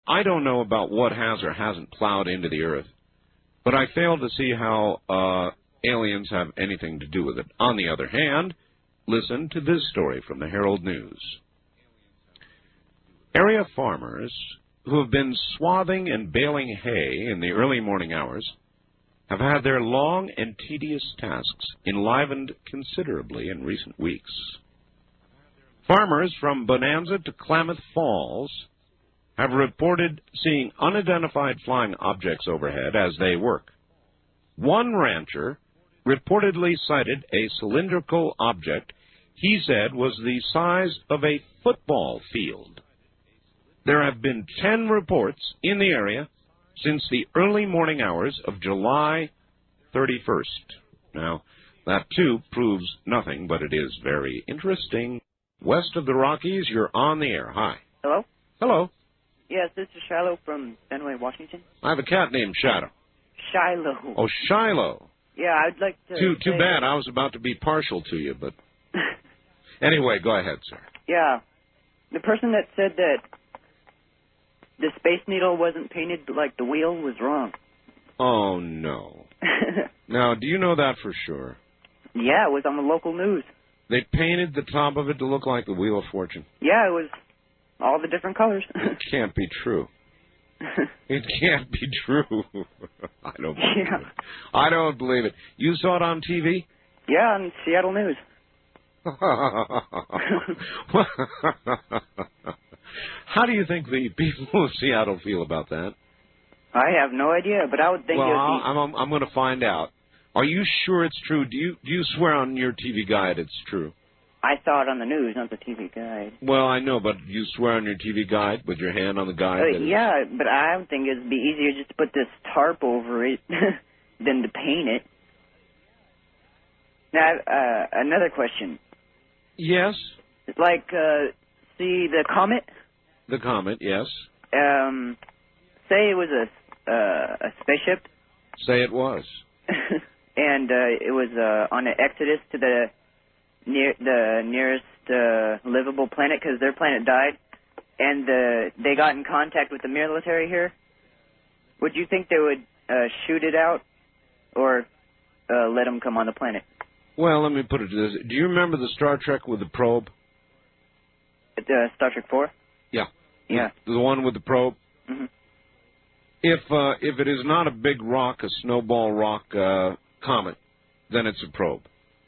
I don't know about what has or hasn't plowed into the Earth, but I fail to see how aliens have anything to do with it. On the other hand, listen to this story from the Herald News. Area farmers who have been swathing and baling hay in the early morning hours have had their long and tedious tasks enlivened considerably in recent weeks. Farmers from Bonanza to Klamath Falls have reported seeing unidentified flying objects overhead as they work. One rancher reportedly sighted a cylindrical object he said was the size of a football field. There have been 10 reports in the area since the early morning hours of July 31st. Now, that too proves nothing, but it is very interesting. West of the Rockies, you're on the air. Hi. Hello? Hello. Yes, this is Shiloh from Fenway, Washington. I have a cat named Shadow. Shiloh. Oh, Shiloh. Yeah, I'd like to... Too bad. I was about to be partial to you, but... Anyway, go ahead, sir. Yeah. The person that said that the Space Needle wasn't painted like the wheel was wrong. Oh, no. Now, do you know that for sure? Yeah, it was on the local news. They painted the top of it to look like the Wheel of Fortune. Yeah, it was all the different colors. It can't be true. It can't be true. I don't believe it. I don't believe it. You saw it on TV? Yeah, on Seattle News. How do you think the people of Seattle feel about that? I have no idea, but I would think well, it would be... I'm going to find out. Are you sure it's true? Do you swear on your TV guide it's true? I saw it on the news, not the TV guide. Well, I know, but you swear on your TV guide with your hand on the guide? Yeah, but I would think it'd be easier just to put this tarp over it than to paint it. Now, another question. Yes? Like, see the comet? The comet, yes. Say it was a spaceship. Say it was. And it was on an exodus to the nearest livable planet because their planet died, and they got in contact with the military here. Would you think they would shoot it out or let them come on the planet? Well, let me put it to this. Do you remember the Star Trek with the probe? Star Trek 4? Yeah. Yeah. The one with the probe? Mm-hmm. If it is not a big rock, a snowball rock comet, then it's a probe.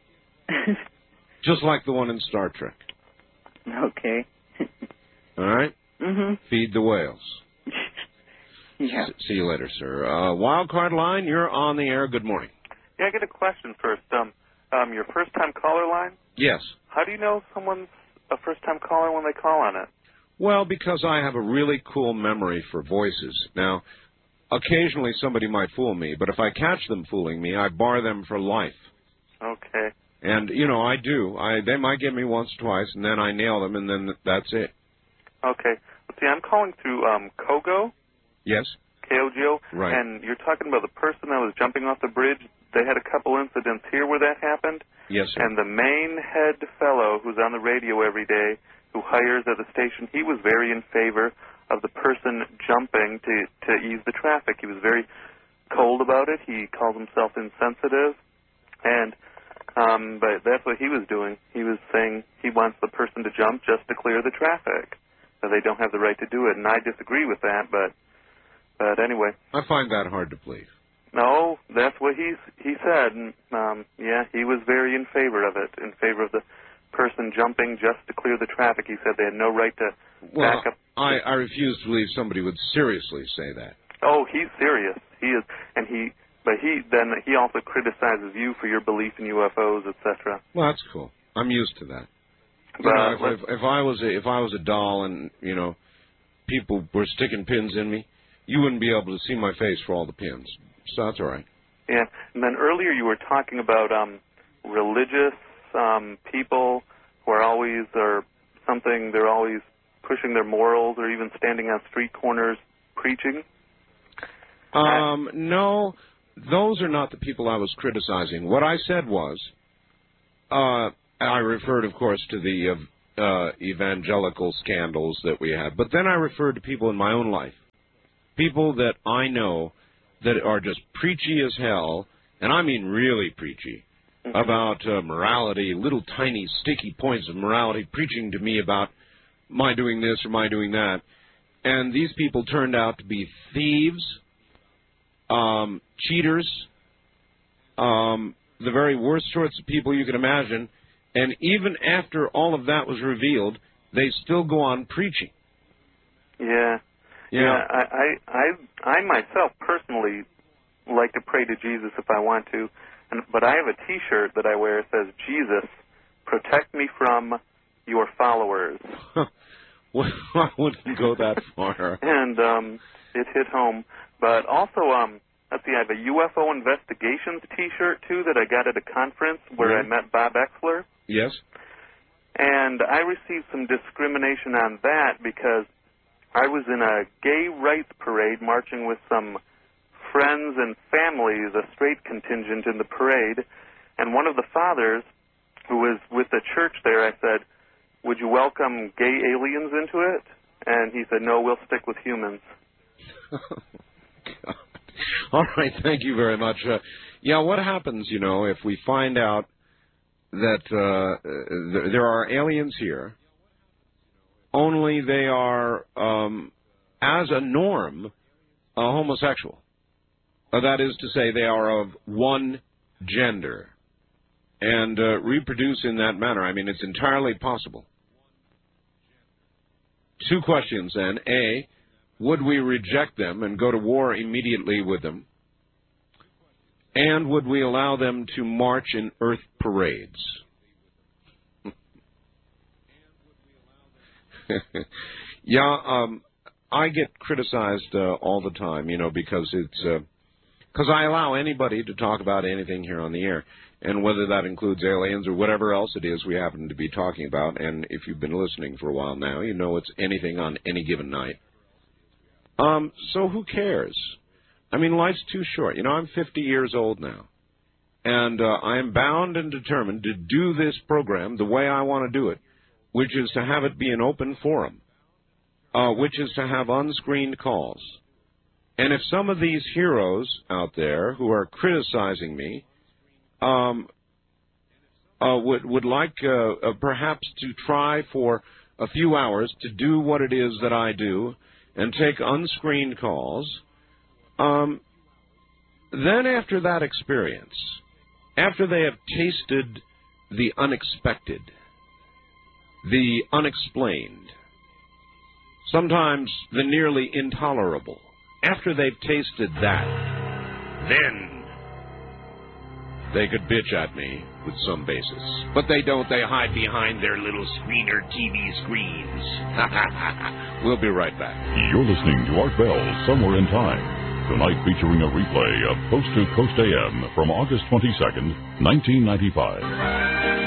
Just like the one in Star Trek. Okay. All right? Mm-hmm. Feed the whales. Yeah. See you later, sir. Wildcard line, you're on the air. Good morning. Yeah, I got a question first. Your first-time caller line? Yes. How do you know if someone's a first-time caller when they call on it? Well, because I have a really cool memory for voices. Now, occasionally somebody might fool me, but if I catch them fooling me, I bar them for life. Okay. And, I do. They might get me once, twice, and then I nail them, and then that's it. Okay. Let's see, I'm calling through Kogo. Yes? K-O-G-O. Right. And you're talking about the person that was jumping off the bridge. They had a couple incidents here where that happened. Yes, sir. And the main head fellow who's on the radio every day, who hires at the station, he was very in favor of the person jumping to ease the traffic. He was very cold about it. He called himself insensitive. And but that's what he was doing. He was saying he wants the person to jump just to clear the traffic. So they don't have the right to do it. And I disagree with that, but anyway. I find that hard to believe. No, that's what he said. And, yeah, he was very in favor of it, in favor of the person jumping just to clear the traffic. He said they had no right to back up. I refuse to believe somebody would seriously say that. Oh, he's serious. He is, and but he also criticizes you for your belief in UFOs, etc. Well, that's cool. I'm used to that. But if I was a doll and people were sticking pins in me, you wouldn't be able to see my face for all the pins. So that's all right. Yeah, and then earlier you were talking about religious people who are always they're always pushing their morals or even standing on street corners preaching. No, those are not the people I was criticizing. What I said was, I referred, of course, to the evangelical scandals that we had, but then I referred to people in my own life people that I know that are just preachy as hell, and I mean really preachy, about morality, little tiny sticky points of morality, preaching to me about my doing this or my doing that. And these people turned out to be thieves, cheaters, the very worst sorts of people you can imagine. And even after all of that was revealed, they still go on preaching. Yeah. I myself personally like to pray to Jesus if I want to, but I have a T-shirt that I wear that says, "Jesus, protect me from your followers." Well, I wouldn't go that far. And it hit home. But also, let's see, I have a UFO investigations T-shirt, too, that I got at a conference where I met Bob Exler. Yes. And I received some discrimination on that because I was in a gay rights parade marching with some friends and families, a straight contingent in the parade. And one of the fathers who was with the church there, I said, "Would you welcome gay aliens into it?" And he said, "No, we'll stick with humans." God. All right, thank you very much. What happens, if we find out that there are aliens here, only they are, as a norm, homosexual. That is to say, they are of one gender and reproduce in that manner. I mean, it's entirely possible. Two questions, then. A, would we reject them and go to war immediately with them? And would we allow them to march in Earth parades? I get criticized all the time, because because I allow anybody to talk about anything here on the air, and whether that includes aliens or whatever else it is we happen to be talking about. And if you've been listening for a while now, you know it's anything on any given night. So who cares? I mean, life's too short. I'm 50 years old now, and I am bound and determined to do this program the way I want to do it, which is to have it be an open forum, which is to have unscreened calls. And if some of these heroes out there who are criticizing me would like perhaps to try for a few hours to do what it is that I do and take unscreened calls, then after that experience, after they have tasted the unexpected, the unexplained, sometimes the nearly intolerable, after they've tasted that, then they could bitch at me with some basis. But they don't. They hide behind their little screener TV screens. We'll be right back. You're listening to Art Bell, Somewhere in Time. Tonight featuring a replay of Coast to Coast AM from August 22nd, 1995.